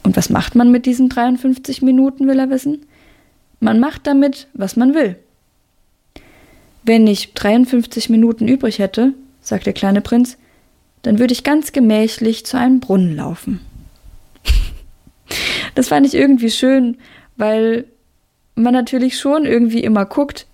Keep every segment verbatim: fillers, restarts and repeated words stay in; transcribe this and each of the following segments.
Und was macht man mit diesen dreiundfünfzig Minuten, will er wissen? Man macht damit, was man will. Wenn ich dreiundfünfzig Minuten übrig hätte, sagt der kleine Prinz, dann würde ich ganz gemächlich zu einem Brunnen laufen. Das fand ich irgendwie schön, weil man natürlich schon irgendwie immer guckt,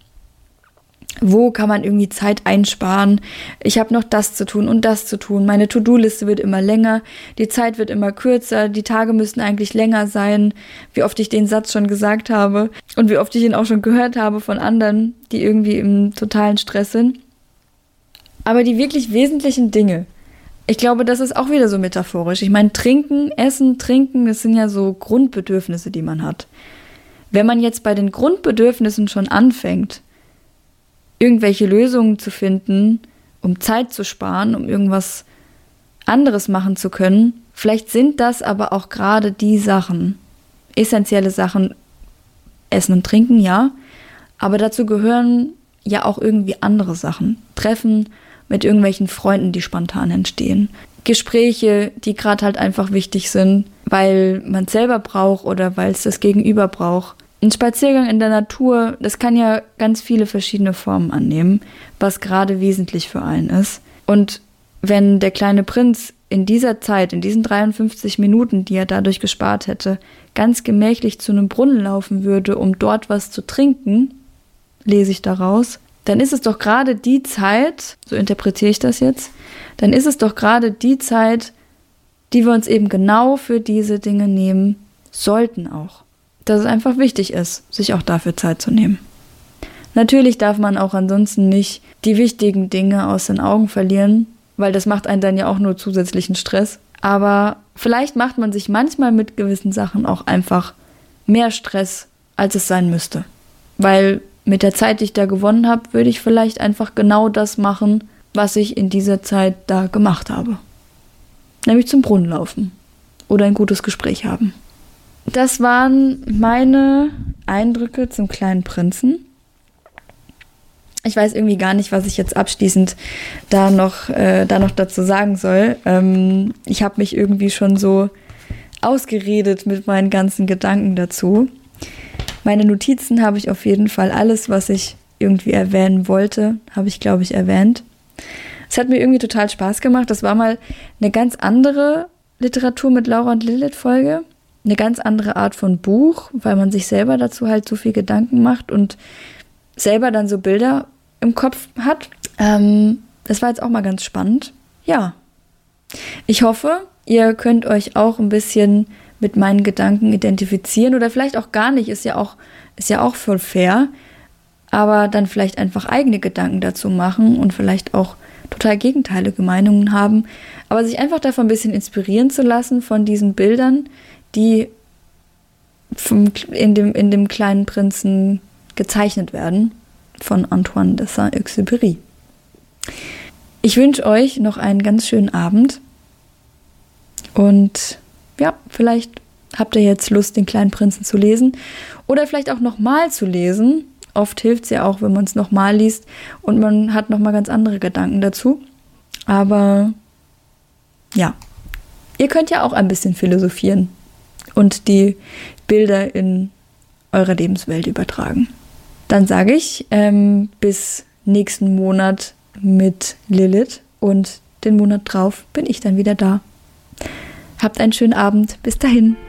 wo kann man irgendwie Zeit einsparen. Ich habe noch das zu tun und das zu tun. Meine To-Do-Liste wird immer länger, die Zeit wird immer kürzer, die Tage müssten eigentlich länger sein, wie oft ich den Satz schon gesagt habe und wie oft ich ihn auch schon gehört habe von anderen, die irgendwie im totalen Stress sind. Aber die wirklich wesentlichen Dinge, ich glaube, das ist auch wieder so metaphorisch. Ich meine, trinken, essen, trinken, das sind ja so Grundbedürfnisse, die man hat. Wenn man jetzt bei den Grundbedürfnissen schon anfängt, irgendwelche Lösungen zu finden, um Zeit zu sparen, um irgendwas anderes machen zu können, vielleicht sind das aber auch gerade die Sachen, essentielle Sachen, Essen und Trinken, ja, aber dazu gehören ja auch irgendwie andere Sachen. Treffen mit irgendwelchen Freunden, die spontan entstehen. Gespräche, die gerade halt einfach wichtig sind, weil man es selber braucht oder weil es das Gegenüber braucht. Ein Spaziergang in der Natur, das kann ja ganz viele verschiedene Formen annehmen, was gerade wesentlich für einen ist. Und wenn der kleine Prinz in dieser Zeit, in diesen dreiundfünfzig Minuten, die er dadurch gespart hätte, ganz gemächlich zu einem Brunnen laufen würde, um dort was zu trinken, lese ich daraus, dann ist es doch gerade die Zeit, so interpretiere ich das jetzt, dann ist es doch gerade die Zeit, die wir uns eben genau für diese Dinge nehmen sollten auch. Dass es einfach wichtig ist, sich auch dafür Zeit zu nehmen. Natürlich darf man auch ansonsten nicht die wichtigen Dinge aus den Augen verlieren, weil das macht einen dann ja auch nur zusätzlichen Stress. Aber vielleicht macht man sich manchmal mit gewissen Sachen auch einfach mehr Stress, als es sein müsste. Weil mit der Zeit, die ich da gewonnen habe, würde ich vielleicht einfach genau das machen, was ich in dieser Zeit da gemacht habe. Nämlich zum Brunnen laufen oder ein gutes Gespräch haben. Das waren meine Eindrücke zum kleinen Prinzen. Ich weiß irgendwie gar nicht, was ich jetzt abschließend da noch, äh, da noch dazu sagen soll. Ähm, ich habe mich irgendwie schon so ausgeredet mit meinen ganzen Gedanken dazu. Meine Notizen habe ich auf jeden Fall, alles, was ich irgendwie erwähnen wollte, habe ich, glaube ich, erwähnt. Es hat mir irgendwie total Spaß gemacht. Das war mal eine ganz andere Literatur mit Laura und Lilith Folge. Eine ganz andere Art von Buch, weil man sich selber dazu halt so viel Gedanken macht und selber dann so Bilder im Kopf hat. Ähm, das war jetzt auch mal ganz spannend. Ja, ich hoffe, ihr könnt euch auch ein bisschen mit meinen Gedanken identifizieren oder vielleicht auch gar nicht, ist ja auch, ist ja auch voll fair, aber dann vielleicht einfach eigene Gedanken dazu machen und vielleicht auch total gegenteilige Meinungen haben, aber sich einfach davon ein bisschen inspirieren zu lassen von diesen Bildern, die vom, in, dem, in dem kleinen Prinzen gezeichnet werden von Antoine de Saint-Exupéry. Ich wünsche euch noch einen ganz schönen Abend und ja, vielleicht habt ihr jetzt Lust, den kleinen Prinzen zu lesen oder vielleicht auch nochmal zu lesen. Oft hilft es ja auch, wenn man es nochmal liest und man hat nochmal ganz andere Gedanken dazu. Aber ja, ihr könnt ja auch ein bisschen philosophieren und die Bilder in eure Lebenswelt übertragen. Dann sage ich ähm, bis nächsten Monat mit Lilith und den Monat drauf bin ich dann wieder da. Habt einen schönen Abend. Bis dahin.